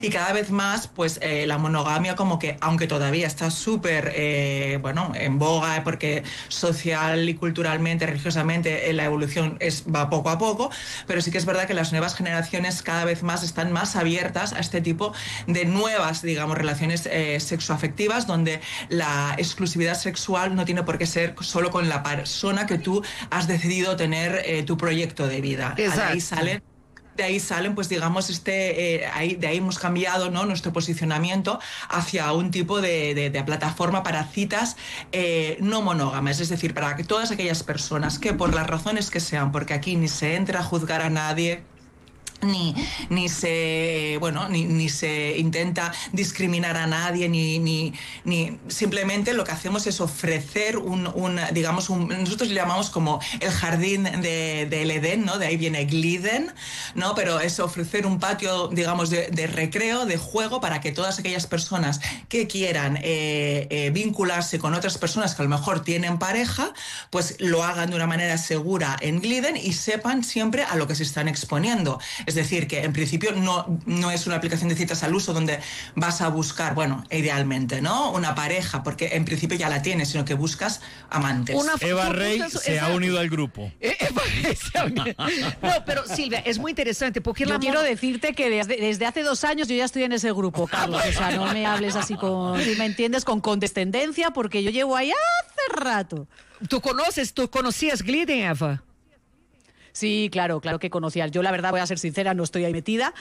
Y cada vez más, pues la monogamia como que, aunque todavía está súper, en boga, porque social y culturalmente, religiosamente, la evolución va poco a poco, pero sí que es verdad que las nuevas generaciones cada vez más están más abiertas a este tipo de nuevas, digamos, relaciones sexoafectivas, donde la exclusividad sexual no tiene por qué ser solo con la persona que tú has decidido tener tu proyecto de vida. Exacto. De ahí salen, pues digamos, de ahí hemos cambiado, ¿no?, nuestro posicionamiento hacia un tipo de plataforma para citas no monógamas, es decir, para que todas aquellas personas que por las razones que sean, porque aquí ni se entra a juzgar a nadie, ni se intenta discriminar a nadie, ni simplemente lo que hacemos es ofrecer nosotros le llamamos como el jardín del Edén, ¿no? De ahí viene Gliden, ¿no? Pero es ofrecer un patio, digamos, de recreo, de juego, para que todas aquellas personas que quieran vincularse con otras personas que a lo mejor tienen pareja, pues lo hagan de una manera segura en Gliden y sepan siempre a lo que se están exponiendo. Es decir, que en principio no es una aplicación de citas al uso donde vas a buscar, bueno, idealmente, ¿no?, una pareja, porque en principio ya la tienes, sino que buscas amantes. Eva Rey se ha unido al grupo. Eva Rey se ha unido. No, pero Silvia, es muy interesante porque yo quiero decirte que desde hace 2 años yo ya estoy en ese grupo, Carlos. O sea, no me hables así si me entiendes, con condescendencia, porque yo llevo ahí hace rato. ¿Tú conocías Gliden, Eva? Sí, claro que conocía. Yo la verdad, voy a ser sincera, no estoy ahí metida,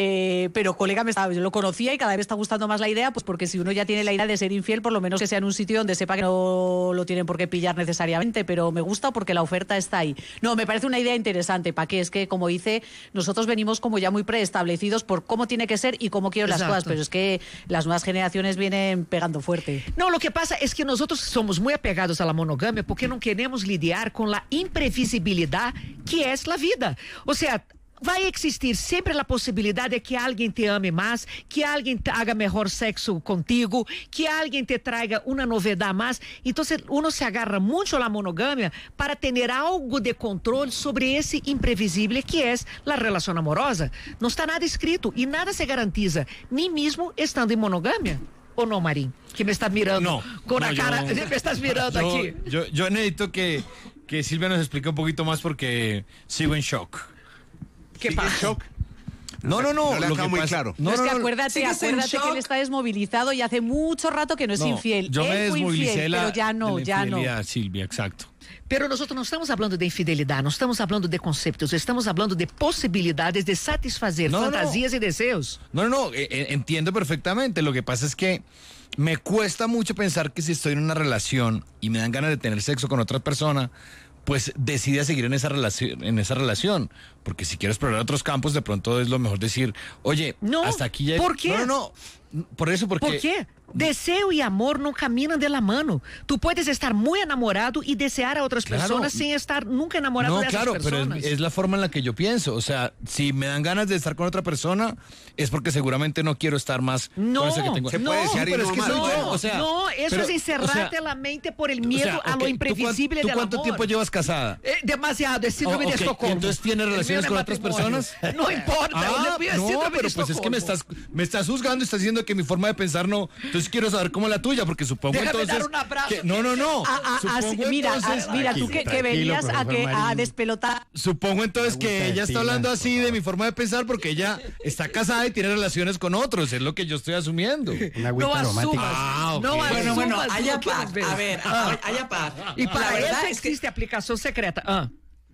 pero colega yo lo conocía y cada vez me está gustando más la idea, pues porque si uno ya tiene la idea de ser infiel, por lo menos que sea en un sitio donde sepa que no lo tienen por qué pillar necesariamente, pero me gusta porque la oferta está ahí. No, me parece una idea interesante, ¿para qué? Es que, como dice, nosotros venimos como ya muy preestablecidos por cómo tiene que ser y cómo quiero las cosas, pero es que las nuevas generaciones vienen pegando fuerte. No, lo que pasa es que nosotros somos muy apegados a la monogamia porque no queremos lidiar con la imprevisibilidad que es la vida. O sea, vai existir sempre a possibilidade de que alguém te ame mais, que alguém haga melhor sexo contigo, que alguém te traga uma novidade mais. Então, uno se agarra muito à monogamia para ter algo de controle sobre esse imprevisível que é a relação amorosa. Não está nada escrito e nada se garantiza, nem mesmo estando em monogamia. ¿O no, Marín? Que me estás mirando con la cara, me estás mirando aquí. Yo necesito que Silvia nos explique un poquito más porque sigo en shock. ¿Qué pasa? ¿En shock? No, lo que muy claro. No, es que acuérdate que él está desmovilizado y hace mucho rato que no es infiel. Yo me desmovilicé pero ya no. Silvia, exacto. Pero nosotros no estamos hablando de infidelidad, no estamos hablando de conceptos, estamos hablando de posibilidades de satisfacer fantasías y deseos. No, entiendo perfectamente. Lo que pasa es que me cuesta mucho pensar que si estoy en una relación y me dan ganas de tener sexo con otra persona, pues decide seguir en esa relación, porque si quiero explorar otros campos, de pronto es lo mejor decir, oye, hasta aquí ya... ¿Por qué? Por eso, porque... ¿Por qué? Deseo y amor no caminan de la mano. Tú puedes estar muy enamorado y desear a otras personas sin estar nunca enamorado de esas personas. No, claro, pero es la forma en la que yo pienso. O sea, si me dan ganas de estar con otra persona, es porque seguramente no quiero estar más con esa que tengo. Se puede decir, pero es que soy yo. O sea, eso es encerrarte la mente por el miedo a lo imprevisible del amor. ¿Tú cuánto tiempo llevas casada? Demasiado, es síndrome de Estocolmo. ¿Entonces tienes relaciones con otras personas? No importa, pero pues es que me estás juzgando y estás diciendo que mi forma de pensar no. Entonces quiero saber cómo la tuya, porque supongo entonces... Dar un abrazo. Mira, tú que venías a despelotar. Supongo entonces que ella está hablando así de mi forma de pensar porque ella está casada y tiene relaciones con otros, es lo que yo estoy asumiendo. Una agüita romántica. Bueno, haya paz. A ver, haya paz. Y para eso existe aplicación secreta.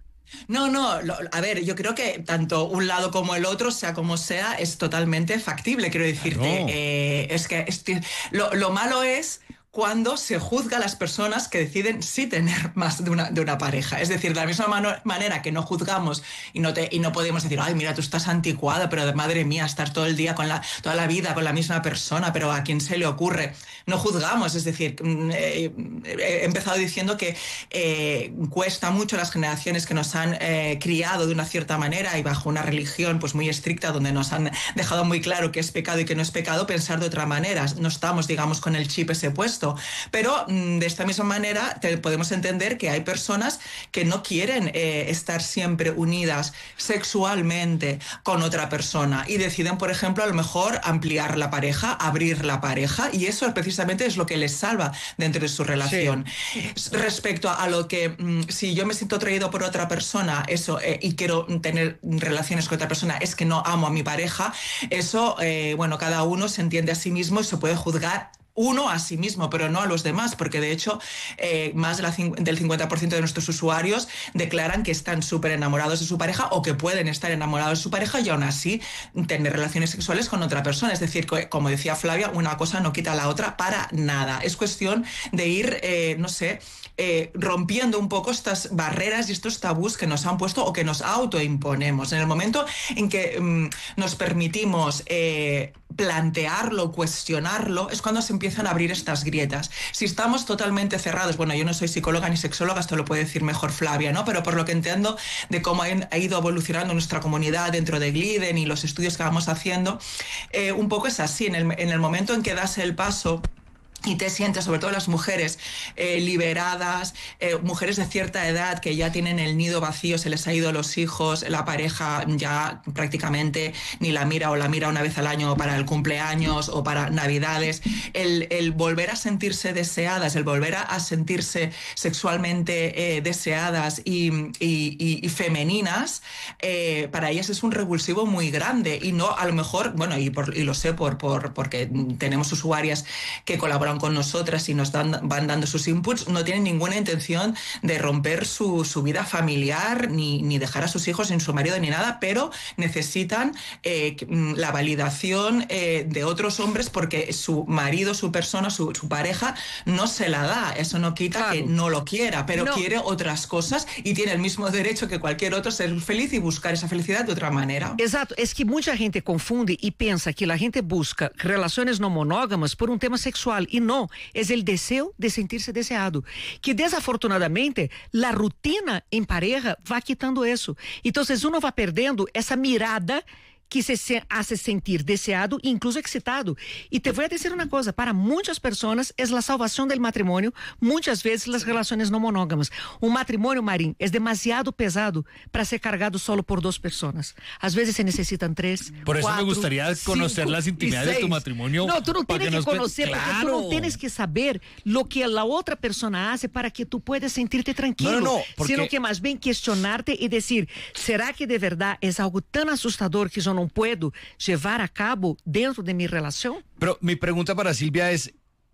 A ver, yo creo que tanto un lado como el otro, sea como sea, es totalmente factible, quiero decirte. Lo malo es cuando se juzga a las personas que deciden sí tener más de una pareja. Es decir, de la misma manera que no juzgamos y no podemos decir, ay, mira, tú estás anticuada, pero madre mía, estar todo el día toda la vida con la misma persona, pero ¿a quién se le ocurre? No juzgamos, es decir, he empezado diciendo que cuesta mucho a las generaciones que nos han criado de una cierta manera y bajo una religión pues muy estricta, donde nos han dejado muy claro qué es pecado y qué no es pecado, pensar de otra manera. No estamos, digamos, con el chip ese puesto. supuesto. Pero de esta misma manera podemos entender que hay personas que no quieren estar siempre unidas sexualmente con otra persona y deciden, por ejemplo, a lo mejor ampliar la pareja, abrir la pareja, y eso precisamente es lo que les salva dentro de su relación. Sí. Respecto a lo que si yo me siento atraído por otra persona, eso, y quiero tener relaciones con otra persona, es que no amo a mi pareja, eso, bueno, cada uno se entiende a sí mismo y se puede juzgar uno a sí mismo, pero no a los demás, porque de hecho más del 50% de nuestros usuarios declaran que están súper enamorados de su pareja o que pueden estar enamorados de su pareja y aún así tener relaciones sexuales con otra persona. Es decir, como decía Flavia, una cosa no quita la otra para nada. Es cuestión de ir, no sé, rompiendo un poco estas barreras y estos tabús que nos han puesto o que nos autoimponemos. En el momento en que nos permitimos plantearlo, cuestionarlo, es cuando se empiezan a abrir estas grietas. Si estamos totalmente cerrados, bueno, yo no soy psicóloga ni sexóloga, esto lo puede decir mejor Flavia, ¿no? Pero por lo que entiendo de cómo ha ido evolucionando nuestra comunidad dentro de Gliden y los estudios que vamos haciendo, un poco es así, en el momento en que das el paso y te sientes, sobre todo las mujeres liberadas, mujeres de cierta edad que ya tienen el nido vacío, se les ha ido los hijos, la pareja ya prácticamente ni la mira o la mira una vez al año para el cumpleaños o para Navidades, el volver a sentirse deseadas, el volver a sentirse sexualmente deseadas y femeninas, para ellas es un revulsivo muy grande y no, a lo mejor, bueno, y lo sé porque tenemos usuarias que colaboran con nosotras y nos van dando sus inputs, no tienen ninguna intención de romper su vida familiar ni dejar a sus hijos sin su marido ni nada, pero necesitan la validación de otros hombres porque su marido, su persona, su pareja no se la da. Eso no quita que no lo quiera, pero quiere otras cosas y tiene el mismo derecho que cualquier otro ser feliz y buscar esa felicidad de otra manera. Exato, es que mucha gente confunde y piensa que la gente busca relaciones no monógamas por un tema sexual y no, es el deseo de sentirse deseado, que desafortunadamente la rutina en pareja va quitando eso, entonces uno va perdiendo esa mirada que se hace sentir deseado e incluso excitado. Y te voy a decir una cosa, para muchas personas es la salvación del matrimonio, muchas veces las relaciones no monógamas. Un matrimonio, Marín, es demasiado pesado para ser cargado solo por dos personas. A veces se necesitan 3, Por eso 4, me gustaría conocer 5 las intimidades de tu matrimonio. No, tú no tienes que conocer, porque tú Claro. no tienes que saber lo que la otra persona hace para que tú puedas sentirte tranquilo, No, porque... sino que más bien cuestionarte y decir, ¿será que de verdad es algo tan asustador que yo no puedo llevar a cabo dentro de mi relación? Pero mi pregunta para Silvia es,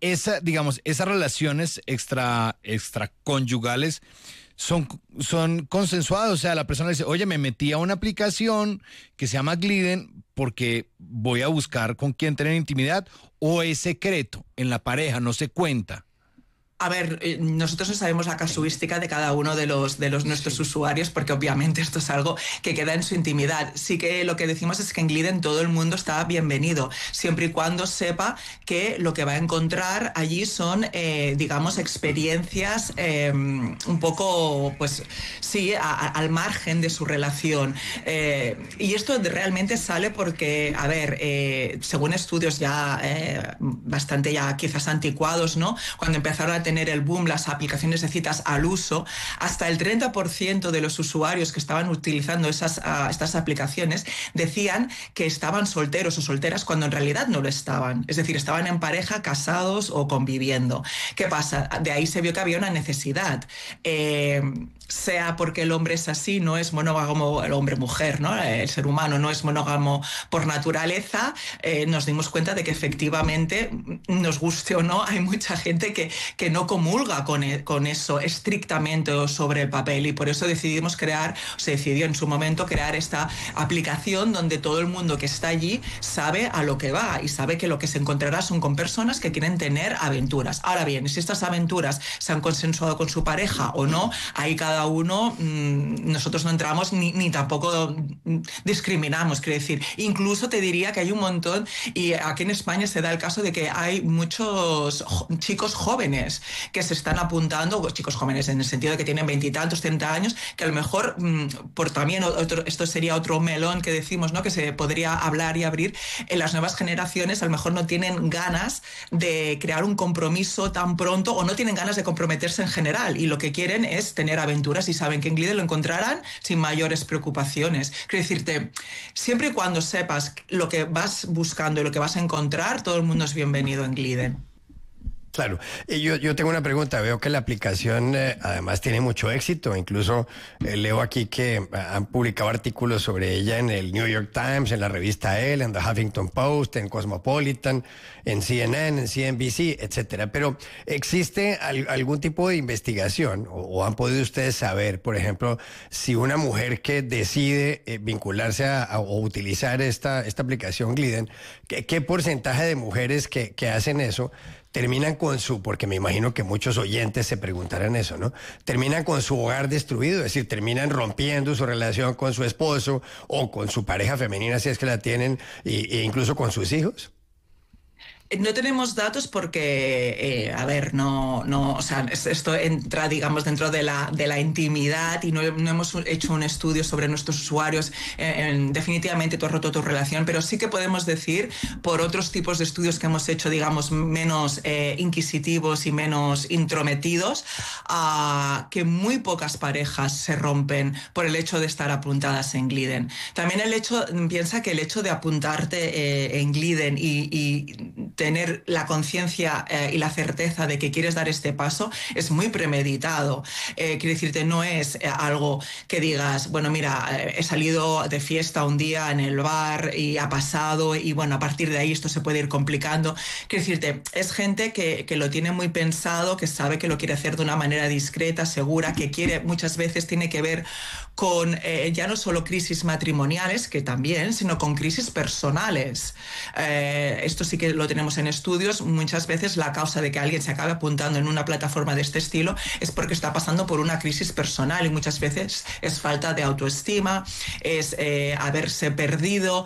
esas relaciones extraconyugales son consensuadas, o sea, la persona dice, oye, me metí a una aplicación que se llama Gliden porque voy a buscar con quién tener intimidad, o es secreto en la pareja, no se cuenta. A ver, nosotros no sabemos la casuística de cada uno de los nuestros usuarios, porque obviamente esto es algo que queda en su intimidad. Sí que lo que decimos es que en Gliden todo el mundo está bienvenido, siempre y cuando sepa que lo que va a encontrar allí son, digamos, experiencias un poco, pues sí, al margen de su relación. Y esto realmente sale porque, a ver, según estudios ya bastante ya quizás anticuados, ¿no? Cuando empezaron a tener el boom las aplicaciones de citas al uso, hasta el 30% de los usuarios que estaban utilizando estas aplicaciones decían que estaban solteros o solteras cuando en realidad no lo estaban. Es decir, estaban en pareja, casados o conviviendo. ¿Qué pasa? De ahí se vio que había una necesidad. Sea porque el hombre es así, no es monógamo, el hombre-mujer, ¿no? El ser humano no es monógamo por naturaleza, nos dimos cuenta de que efectivamente, nos guste o no, hay mucha gente que no comulga con eso estrictamente o sobre el papel, y por eso se decidió en su momento crear esta aplicación donde todo el mundo que está allí sabe a lo que va y sabe que lo que se encontrará son con personas que quieren tener aventuras. Ahora bien, si estas aventuras se han consensuado con su pareja o no, ahí cada uno, nosotros no entramos ni tampoco discriminamos, quiero decir. Incluso te diría que hay un montón, y aquí en España se da el caso de que hay muchos chicos jóvenes que se están apuntando, chicos jóvenes en el sentido de que tienen 20 y tantos, 30 años, que a lo mejor, por también esto sería otro melón que decimos, ¿no? Que se podría hablar y abrir, en las nuevas generaciones a lo mejor no tienen ganas de crear un compromiso tan pronto o no tienen ganas de comprometerse en general y lo que quieren es tener aventuras y saben que en Gliden lo encontrarán sin mayores preocupaciones. Quiero decirte, siempre y cuando sepas lo que vas buscando y lo que vas a encontrar, todo el mundo es bienvenido en Gliden. Claro, y yo tengo una pregunta, veo que la aplicación además tiene mucho éxito, incluso leo aquí que han publicado artículos sobre ella en el New York Times, en la revista Elle, en The Huffington Post, en Cosmopolitan, en CNN, en CNBC, etcétera. Pero ¿existe algún tipo de investigación o han podido ustedes saber, por ejemplo, si una mujer que decide vincularse o utilizar esta aplicación Gliden, qué porcentaje de mujeres que hacen eso terminan con porque me imagino que muchos oyentes se preguntarán eso, ¿no? Terminan con su hogar destruido, es decir, terminan rompiendo su relación con su esposo o con su pareja femenina, si es que la tienen, e incluso con sus hijos? No tenemos datos porque, o sea, esto entra, digamos, dentro de la intimidad y no hemos hecho un estudio sobre nuestros usuarios. Definitivamente tú has roto tu relación, pero sí que podemos decir, por otros tipos de estudios que hemos hecho, digamos, menos inquisitivos y menos intrometidos, que muy pocas parejas se rompen por el hecho de estar apuntadas en Gliden. También piensa que el hecho de apuntarte en Gliden y tener la conciencia y la certeza de que quieres dar este paso es muy premeditado. Quiero decirte, no es algo que digas, bueno, mira, he salido de fiesta un día en el bar y ha pasado y bueno, a partir de ahí esto se puede ir complicando. Quiero decirte, es gente que lo tiene muy pensado, que sabe que lo quiere hacer de una manera discreta, segura, que quiere, muchas veces tiene que ver con ya no solo crisis matrimoniales, que también, sino con crisis personales. Esto sí que lo tenemos en estudios. Muchas veces la causa de que alguien se acabe apuntando en una plataforma de este estilo es porque está pasando por una crisis personal y muchas veces es falta de autoestima, es haberse perdido.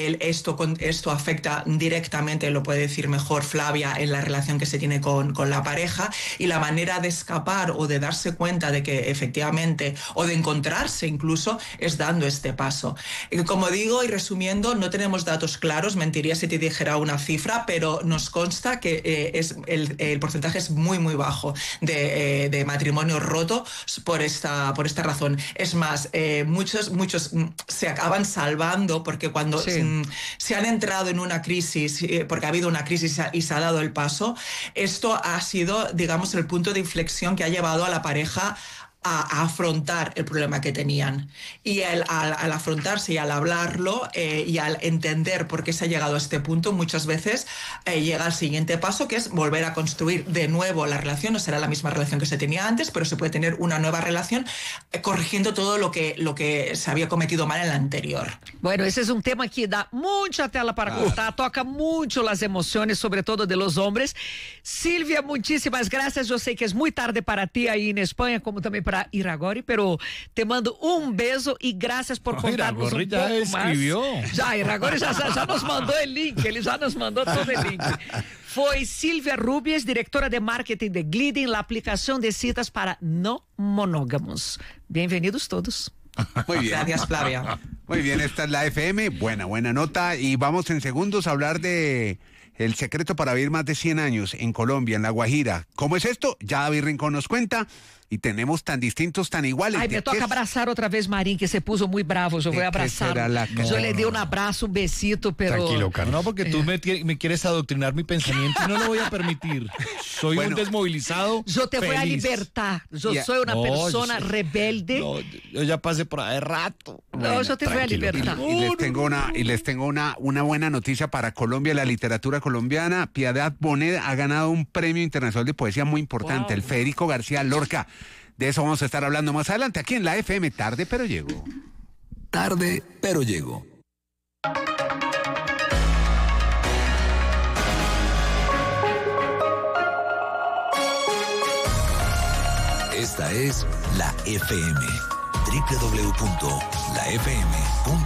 Esto afecta directamente, lo puede decir mejor Flavia, en la relación que se tiene con la pareja, y la manera de escapar o de darse cuenta de que efectivamente, o de encontrarse incluso, es dando este paso. Como digo y resumiendo, no tenemos datos claros, mentiría si te dijera una cifra, pero nos consta que el porcentaje es muy muy bajo de matrimonio roto por esta razón. Es más, muchos se acaban salvando porque cuando se han entrado en una crisis, porque ha habido una crisis y se ha dado el paso, esto ha sido, digamos, el punto de inflexión que ha llevado a la pareja a afrontar el problema que tenían. Y al afrontarse y al hablarlo y al entender por qué se ha llegado a este punto, muchas veces llega al siguiente paso, que es volver a construir de nuevo la relación. No será la misma relación que se tenía antes, pero se puede tener una nueva relación corrigiendo todo lo que se había cometido mal en la anterior. Bueno, ese es un tema que da mucha tela para cortar, toca mucho las emociones, sobre todo de los hombres. Silvia, muchísimas gracias. Yo sé que es muy tarde para ti ahí en España, como también para Iragorri, pero te mando un beso y gracias por contarnos un poco más. Já, Iragorri já nos mandou o link, ele já nos mandou todo o link. Foi Silvia Rubies, directora de marketing de Gliden, la aplicación de citas para no monógamos. Bienvenidos todos. Muy bien. Gracias, Flavia. Muy bien, esta es la FM, buena nota, y vamos en segundos a hablar de el secreto para vivir más de 100 años en Colombia, en La Guajira. ¿Cómo es esto? Ya David Rincón nos cuenta. Y tenemos tan distintos, tan iguales. Ay, me toca abrazar otra vez Marín, que se puso muy bravo. Yo voy a abrazar. Yo le di un abrazo, un besito, pero... Tranquilo, Carlos. No, porque tú me quieres adoctrinar mi pensamiento y no lo voy a permitir. Soy un desmovilizado. Yo te voy a libertar. Yo soy una persona rebelde. No, yo ya pasé por ahí rato. No, yo te voy a libertar. Y les tengo una buena noticia para Colombia, la literatura colombiana. Piedad Bonet ha ganado un premio internacional de poesía muy importante, el Federico García Lorca. De eso vamos a estar hablando más adelante aquí en la FM. Tarde, pero llego. Tarde, pero llego. Esta es la FM. www.lafm.com